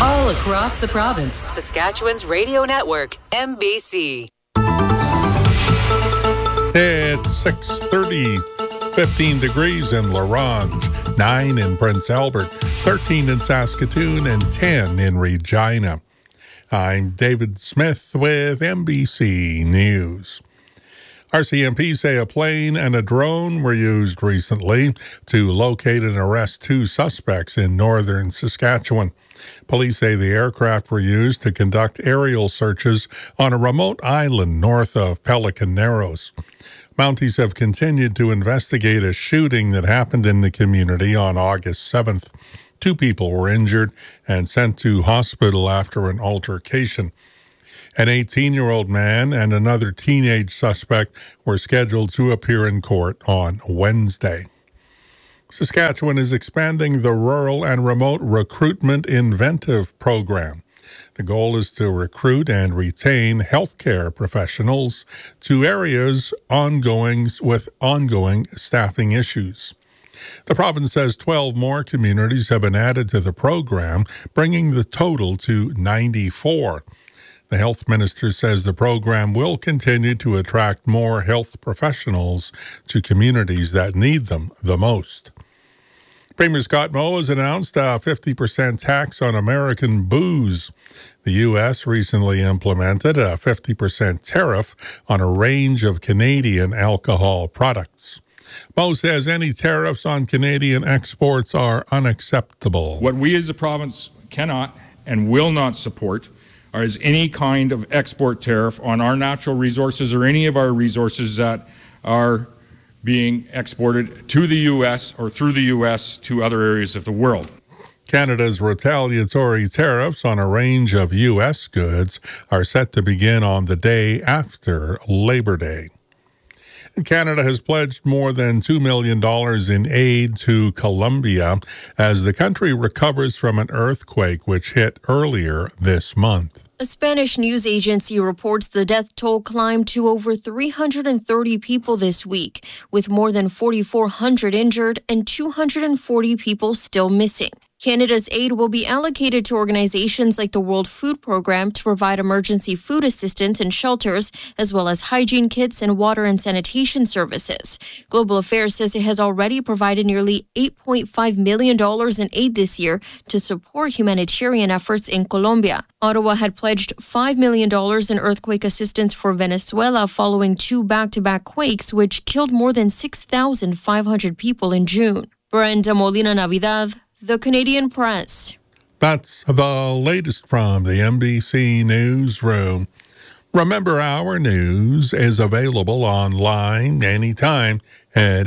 All across the province, Saskatchewan's radio network, MBC. It's 6:30, 15 degrees in La Ronge, 9 in Prince Albert, 13 in Saskatoon, and 10 in Regina. I'm David Smith with MBC News. RCMP say a plane and a drone were used recently to locate and arrest 2 suspects in northern Saskatchewan. Police say the aircraft were used to conduct aerial searches on a remote island north of Pelican Narrows. Mounties have continued to investigate a shooting that happened in the community on August 7th. 2 people were injured and sent to hospital after an altercation. An 18-year-old man and another teenage suspect were scheduled to appear in court on Wednesday. Saskatchewan is expanding the Rural and Remote Recruitment Inventive Program. The goal is to recruit and retain healthcare professionals to areas with ongoing staffing issues. The province says 12 more communities have been added to the program, bringing the total to 94. The health minister says the program will continue to attract more health professionals to communities that need them the most. Premier Scott Moe has announced a 50% tax on American booze. The U.S. recently implemented a 50% tariff on a range of Canadian alcohol products. Moe says any tariffs on Canadian exports are unacceptable. What we as a province cannot and will not support is any kind of export tariff on our natural resources or any of our resources that are being exported to the U.S. or through the U.S. to other areas of the world. Canada's retaliatory tariffs on a range of U.S. goods are set to begin on the day after Labor Day. Canada has pledged more than $2 million in aid to Colombia as the country recovers from an earthquake which hit earlier this month. A Spanish news agency reports the death toll climbed to over 330 people this week, with more than 4,400 injured and 240 people still missing. Canada's aid will be allocated to organizations like the World Food Programme to provide emergency food assistance in shelters, as well as hygiene kits and water and sanitation services. Global Affairs says it has already provided nearly $8.5 million in aid this year to support humanitarian efforts in Colombia. Ottawa had pledged $5 million in earthquake assistance for Venezuela following 2 back-to-back quakes, which killed more than 6,500 people in June. Brenda Molina Navidad, The Canadian Press. That's the latest from the MBC Newsroom. Remember, our news is available online anytime at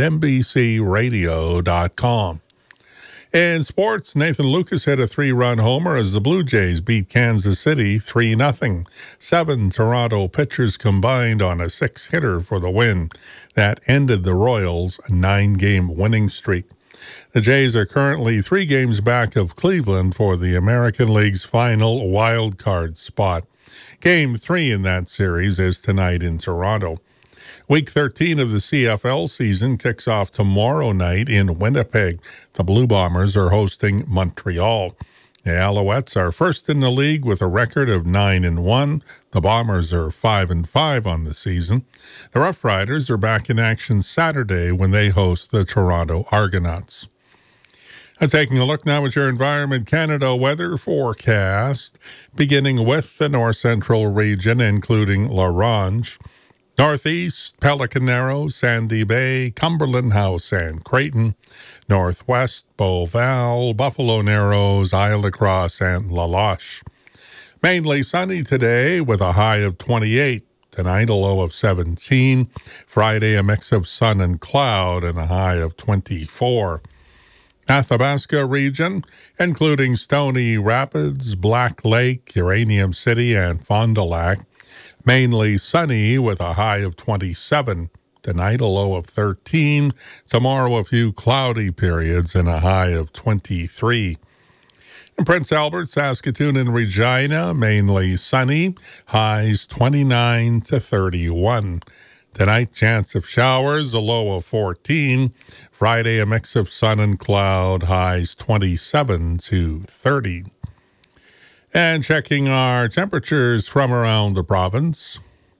mbcradio.com. In sports, Nathan Lucas hit a 3-run homer as the Blue Jays beat Kansas City 3-0. 7 Toronto pitchers combined on a 6-hitter for the win. That ended the Royals' 9-game winning streak. The Jays are currently 3 games back of Cleveland for the American League's final wild card spot. Game 3 in that series is tonight in Toronto. Week 13 of the CFL season kicks off tomorrow night in Winnipeg. The Blue Bombers are hosting Montreal. The Alouettes are first in the league with a record of 9-1. The Bombers are 5-5 on the season. The Rough Riders are back in action Saturday when they host the Toronto Argonauts. Taking a look now at your Environment Canada weather forecast, beginning with the north central region, including La Ronge. Northeast, Pelican Narrows, Sandy Bay, Cumberland House, and Creighton. Northwest, Beauval, Buffalo Narrows, Isle La Crosse, and La Loche. Mainly sunny today with a high of 28. Tonight, a low of 17. Friday, a mix of sun and cloud and a high of 24. Athabasca region, including Stony Rapids, Black Lake, Uranium City, and Fond du Lac. Mainly sunny with a high of 27. Tonight, a low of 13. Tomorrow, a few cloudy periods and a high of 23. In Prince Albert, Saskatoon, and Regina, mainly sunny. Highs 29 to 31. Tonight, chance of showers, a low of 14. Friday, a mix of sun and cloud. Highs 27 to 30. And checking our temperatures from around the province.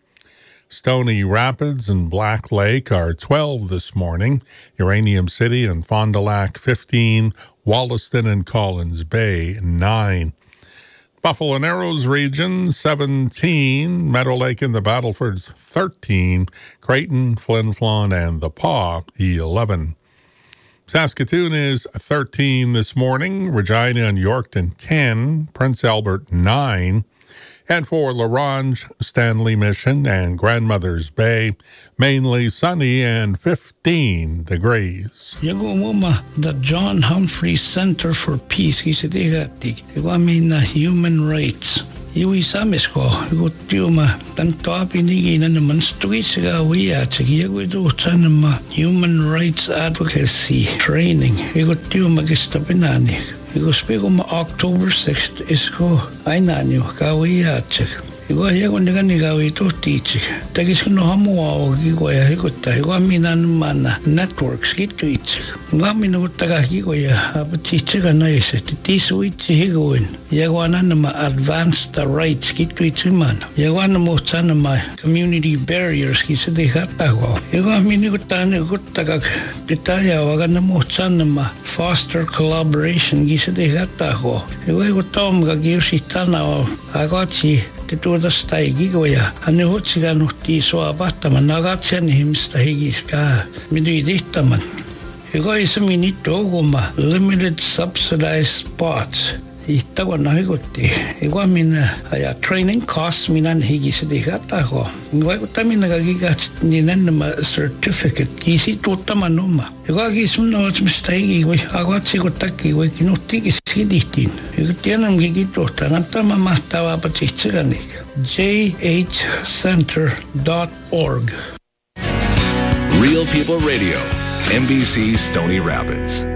Stony Rapids and Black Lake are 12 this morning. Uranium City and Fond du Lac 15. Wollaston and Collins Bay 9. Buffalo Narrows region 17. Meadow Lake and the Battlefords 13. Creighton, Flin Flon, and the Pas 11. Saskatoon is 13 this morning. Regina and Yorkton 10. Prince Albert 9. And for La Ronge, Stanley Mission, and Grandmother's Bay, mainly sunny and 15 degrees. Yagumuma, the John Humphrey Center for Peace, Gisidegati, Iguamina Human Rights. Iwi Samisko, Igutiuma, Tantopi Nigina, and Manstuisiga, we at Yaguidu Tanama Human Rights Advocacy Training, Igutiuma Gistapinani. Igo spegum October 6th isko ainanyo kawiyachik. Igo yago nigani gawi to teachik. Tagis no hamuao gigoya higota. Igo minan mana networks gitu ichik. Ngamino taga gigoya abatichika naise. Tisuichi higoin. Yago ananama advance the rights gitu ichiman. Yago anamo tanama community barriers kisidihatago. Igo aminigutane gutaga kitaya waganamo tanama foster collaboration gisidihatago. Igo tom gagirshitana agachi to the Staigigoya, and the Hotsigan so abataman, Nagatian himsta higiska, Miditaman. Ego is a minute ogoma, limited subsidized spots. Itawanahigoti. Iguamina, I training costs minan higisihataho. Iguatamina gigat ninanama certificate, Kisi Totamanuma. Igagis no mistake with Aguatzigotaki, waking no tickets hiditin. Igutianam gigito, Tanatama Matawa Patichiranik. jhcenter.org. Real People Radio, NBC Stony Rapids.